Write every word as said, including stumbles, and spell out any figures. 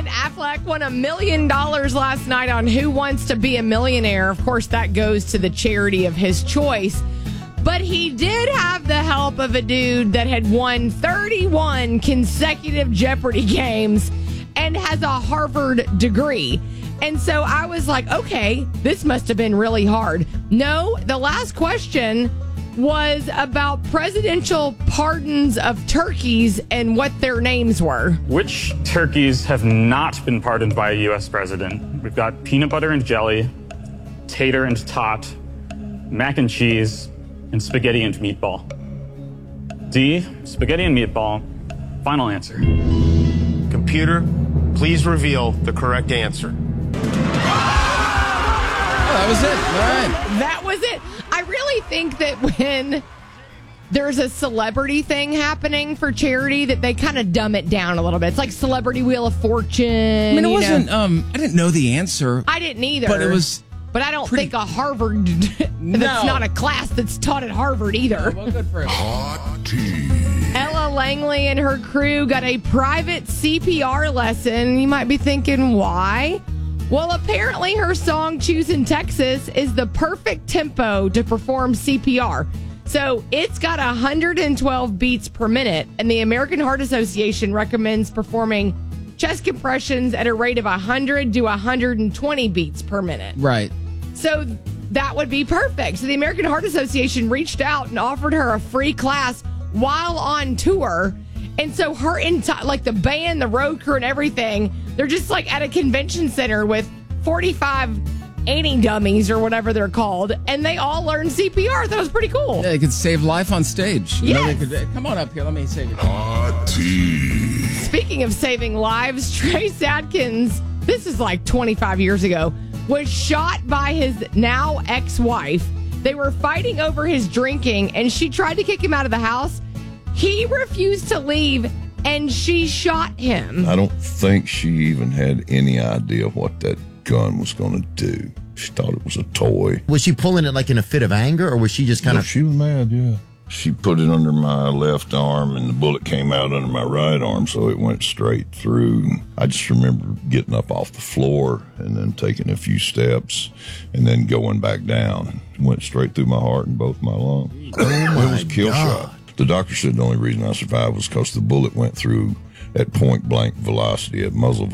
Ben Affleck won a million dollars last night on Who Wants to Be a Millionaire. Of course, that goes to the charity of his choice. But he did have the help of a dude that had won thirty-one consecutive Jeopardy games and has a Harvard degree. And so I was like, okay, this must have been really hard. No, the last question was about presidential pardons of turkeys and what their names were. Which turkeys have not been pardoned by a U S president? We've got peanut butter and jelly, tater and tot, mac and cheese, and spaghetti and meatball. D, spaghetti and meatball. Final answer. Computer, please reveal the correct answer. Oh, that was it. All right. That was it. I really think that when there's a celebrity thing happening for charity, that they kind of dumb it down a little bit. It's like Celebrity Wheel of Fortune. I mean, it you wasn't, know. um, I didn't know the answer. I didn't either. But it was... But I don't pretty... think a Harvard, that's no. not a class that's taught at Harvard either. Oh, well, good for him. Hot tea. Ella Langley and her crew got a private C P R lesson. You might be thinking, why? Well, apparently her song Choosing Texas is the perfect tempo to perform C P R. So it's got one hundred twelve beats per minute, and the American Heart Association recommends performing chest compressions at a rate of one hundred to one hundred twenty beats per minute. Right. So that would be perfect. So the American Heart Association reached out and offered her a free class while on tour. And so her entire, like the band, the road crew and everything, they're just like at a convention center with forty-five Annie dummies or whatever they're called. And they all learned C P R. That was pretty cool. Yeah, they could save life on stage. You know, Yes. they could, come on up here. Let me save you. Hot tea. Speaking of saving lives, Trace Adkins, this is like twenty-five years ago, was shot by his now ex-wife. They were fighting over his drinking, and she tried to kick him out of the house. He refused to leave, and she shot him. I don't think she even had any idea what that gun was going to do. She thought it was a toy. Was she pulling it like in a fit of anger, or was she just kind No, of... she was mad, yeah. She put it under my left arm, and the bullet came out under my right arm, so it went straight through. I just remember getting up off the floor and then taking a few steps and then going back down. It went straight through my heart and both my lungs. Oh, It was a kill God. shot. The doctor said the only reason I survived was because the bullet went through at point blank velocity at muzzle